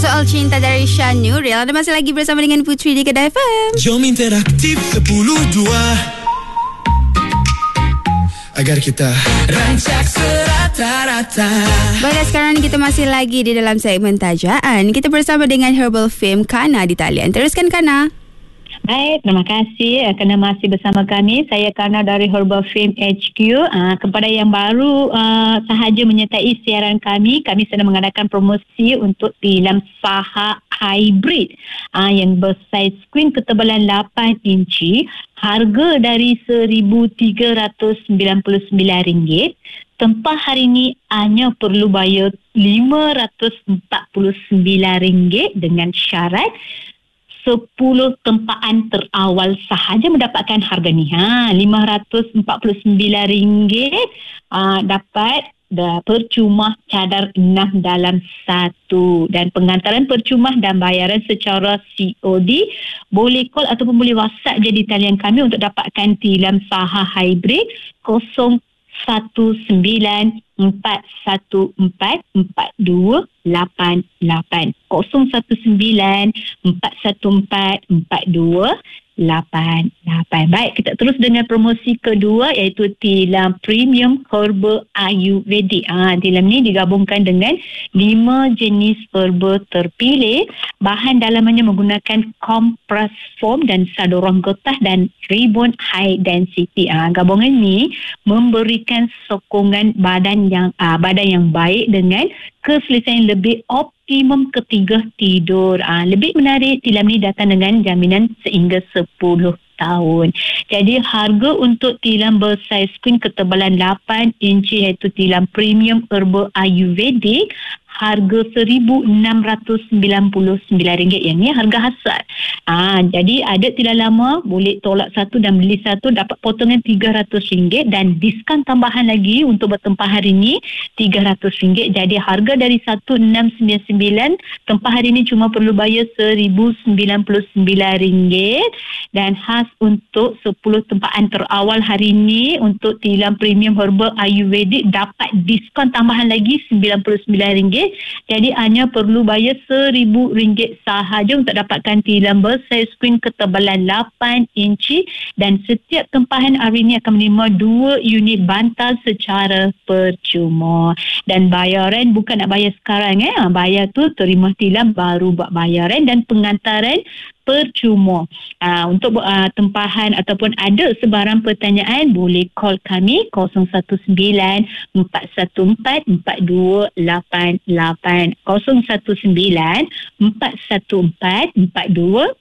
Soal Cinta dari Syah Nuril. Anda masih lagi bersama dengan Putri di Kedah FM. Jom interaktif 10-2 agar kita rancak serata-rata. Baiklah, sekarang kita masih lagi di dalam segmen Tajaan. Kita bersama dengan Herbal Fame Kana di talian. Teruskan, Kana. Baik, terima kasih kerana masih bersama kami. Saya Kana dari Herbal Fame HQ. Kepada yang baru sahaja menyertai siaran kami sedang mengadakan promosi untuk tilam saha hybrid yang bersaiz screen ketebalan 8 inci. Harga dari RM1,399. Tempah hari ini hanya perlu bayar RM549 dengan syarat 10 tempaan terawal sahaja mendapatkan harga ni. RM549 dapat percuma cadar 6 dalam 1 dan pengantaran percuma dan bayaran secara COD. Boleh call ataupun boleh WhatsApp je di talian kami untuk dapatkan tilam saha hybrid 019-414-4288 019-414-4288. Baik, kita terus dengan promosi kedua iaitu tilam premium herba ayurvedik. Tilam ni digabungkan dengan 5 jenis herba terpilih. Bahan dalamannya menggunakan compress foam dan sadorong getah dan ribbon high density. Gabungan ni memberikan sokongan badan yang baik dengan keselesaian lebih optimum ketika tidur. Lebih menarik, tilam ni datang dengan jaminan sehingga 10 tahun. Jadi harga untuk tilam bersaiz screen ketebalan 8 inci iaitu tilam premium herba ayurvedik harga RM1,699. Yang ni harga hasrat. Jadi ada tilam lama boleh tolak satu dan beli satu dapat potongan RM300 dan diskaun tambahan lagi untuk bertempah hari ni RM300. Jadi harga dari RM1,699 tempah hari ni cuma perlu bayar RM1,099 dan khas untuk 10 tempaan terawal hari ni untuk tilam premium herba ayurvedik dapat diskaun tambahan lagi RM99. Jadi hanya perlu bayar RM1,000 sahaja untuk dapatkan tilam bersaiz screen ketebalan 8 inci dan setiap tempahan hari ini akan menerima 2 unit bantal secara percuma. Dan bayaran bukan nak bayar sekarang. Bayar tu terima tilam baru buat bayaran dan pengantaran percuma. Untuk tempahan ataupun ada sebarang pertanyaan boleh call kami 019-414-4288 019-414-4288.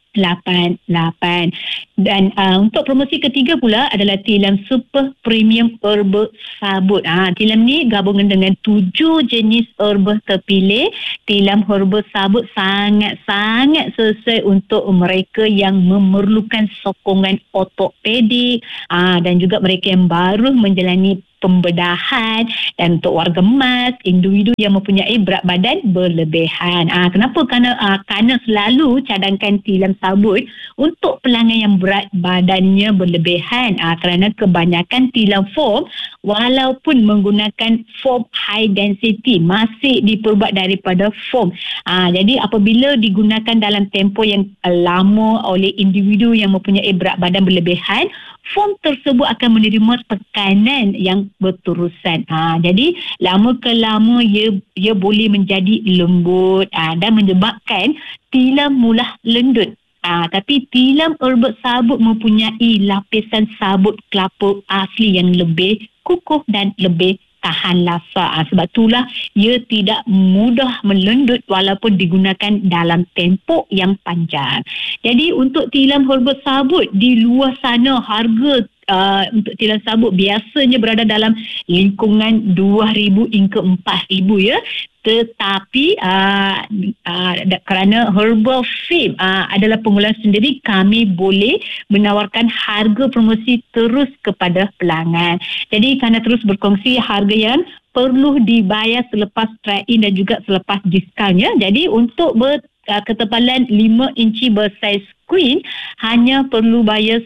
Dan untuk promosi ketiga pula adalah tilam super premium herba sabut. Tilam ni gabungan dengan 7 jenis herba terpilih. Tilam herba sabut sangat-sangat sesuai untuk mereka yang memerlukan sokongan ortopedik dan juga mereka yang baru menjalani pembedahan dan untuk warga emas, individu yang mempunyai berat badan berlebihan. Kenapa? Kerana selalu cadangkan tilam sabut untuk pelanggan yang berat badannya berlebihan. Kerana kebanyakan tilam foam walaupun menggunakan foam high density masih diperbuat daripada foam. Jadi apabila digunakan dalam tempoh yang lama oleh individu yang mempunyai berat badan berlebihan, foam tersebut akan menerima tekanan yang berterusan. Jadi lama ke lama ia boleh menjadi lembut dan menyebabkan tilam mudah lendut. Tapi tilam herba sabut mempunyai lapisan sabut kelapa asli yang lebih kukuh dan lebih tahan lasa. Sebab itulah ia tidak mudah melendut walaupun digunakan dalam tempoh yang panjang. Jadi untuk tilam herba sabut di luar sana harga untuk tilam sabut biasanya berada dalam lingkungan RM2,000 hingga RM4,000 ya. Tetapi kerana Herbal Fame adalah pengeluaran sendiri, kami boleh menawarkan harga promosi terus kepada pelanggan. Jadi kerana terus berkongsi harga yang perlu dibayar selepas trade-in dan juga selepas diskaunnya. Jadi untuk ketebalan 5 inci bersaiz screen hanya perlu bayar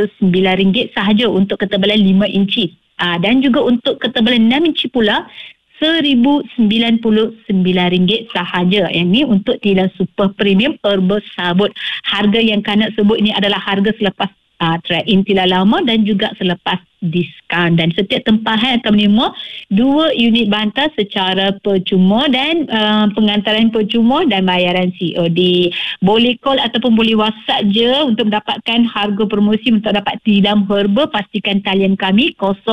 RM999 sahaja untuk ketebalan 5 inci. Dan juga untuk ketebalan 6 inci pula RM1,099 sahaja. Yang ni untuk tilam super premium herbal sabut. Harga yang Kana sebut ini adalah harga selepas trade-in tilam lama dan juga selepas diskaun, dan setiap tempahan akan menerima 2 unit bantal secara percuma dan pengantaran percuma dan bayaran COD. Boleh call ataupun boleh WhatsApp je untuk mendapatkan harga promosi untuk dapat tilam herba. Pastikan talian kami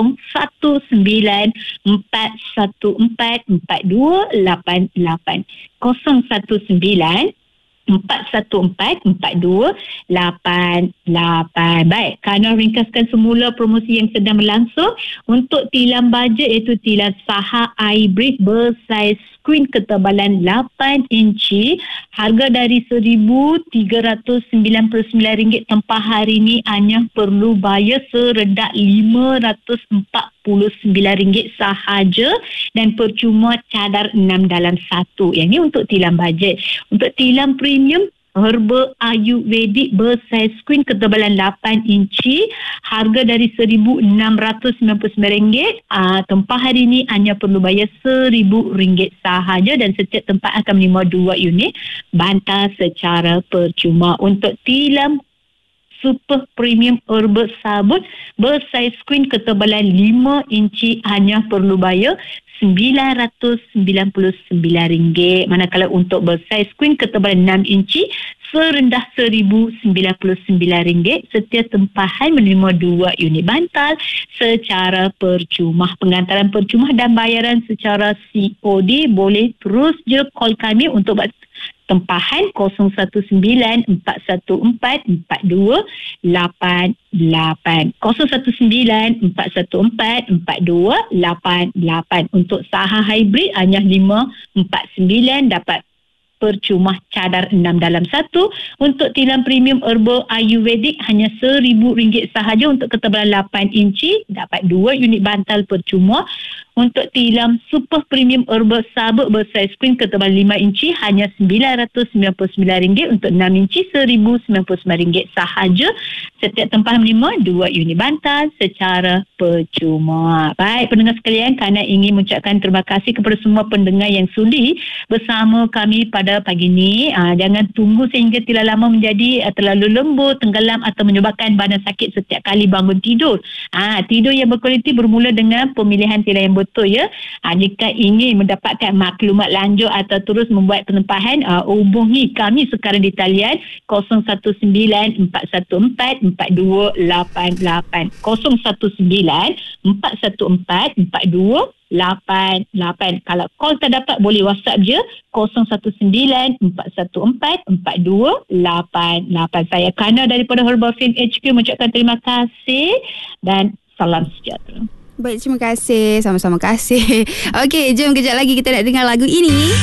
0194144288 0194144288. Baik, Kana ringkaskan semula promosi yang sedang berlangsung untuk tilam bajet, iaitu tilam Saha Hybrid bersaiz screen ketebalan 8 inci. Harga dari RM1,399 tempah hari ini hanya perlu bayar serendah RM549 sahaja dan percuma cadar 6 dalam 1. Yang ni untuk tilam bajet. Untuk tilam premium herba Ayurvedic bersaiz screen ketebalan 8 inci, harga dari RM1,699. Tempah hari ini hanya perlu bayar RM1,000 sahaja dan setiap tempat akan menerima 2 unit bantal secara percuma. Untuk tilam super premium herbal sabut bersaiz screen ketebalan 5 inci hanya perlu bayar RM999. Manakala untuk bersaiz screen ketebalan 6 inci serendah RM1,099. Setiap tempahan menerima 2 unit bantal secara percuma. Pengantaran percuma dan bayaran secara COD boleh terus je call kami untuk tempahan 0194144288 0194144288. Untuk Saha Hybrid hanya 549 dapat percuma cadar 6 dalam 1. Untuk tilam premium herbal Ayurvedic hanya RM1,000 sahaja untuk ketebalan 8 inci dapat 2 unit bantal percuma. Untuk tilam super premium herbal sabut bersaiz screen ketebalan 5 inci hanya RM999. Untuk 6 inci RM1,099 sahaja. Setiap tempah menerima 2 unit bantal secara percuma. Baik pendengar sekalian, Kana ingin mengucapkan terima kasih kepada semua pendengar yang sudi bersama kami pada pagi ini. Jangan tunggu sehingga tilam lama menjadi terlalu lembut, tenggelam atau menyebabkan badan sakit setiap kali bangun tidur. Tidur yang berkualiti bermula dengan pemilihan tilam yang betul ya. Jika ingin mendapatkan maklumat lanjut atau terus membuat penempahan, hubungi kami sekarang di talian 0194144288 0194144288. Kalau call tak dapat boleh WhatsApp je 0194144288. Saya Kana daripada Herbal Film HQ mengucapkan terima kasih dan salam sejahtera. Baik, terima kasih. Sama-sama kasih. Okey, jom kejap lagi kita nak dengar lagu ini.